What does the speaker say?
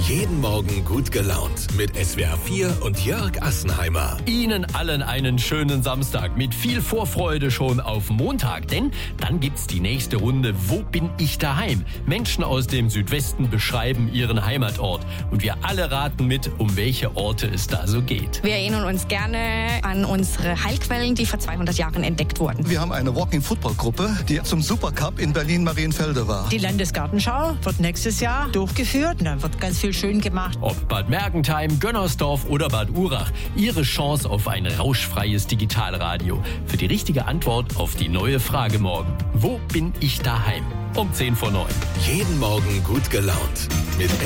Jeden Morgen gut gelaunt mit SWR 4 und Jörg Assenheimer. Ihnen allen einen schönen Samstag mit viel Vorfreude schon auf Montag, denn dann gibt's die nächste Runde Wo bin ich daheim? Menschen aus dem Südwesten beschreiben ihren Heimatort und wir alle raten mit, um welche Orte es da so geht. Wir erinnern uns gerne an unsere Heilquellen, die vor 200 Jahren entdeckt wurden. Wir haben eine Walking-Football-Gruppe, die zum Supercup in Berlin-Marienfelde war. Die Landesgartenschau wird nächstes Jahr durchgeführt und dann wird ganz viel schön gemacht. Ob Bad Mergentheim, Gönnersdorf oder Bad Urach, Ihre Chance auf ein rauschfreies Digitalradio. Für die richtige Antwort auf die neue Frage morgen. Wo bin ich daheim? Um 10 vor 9. Jeden Morgen gut gelaunt mit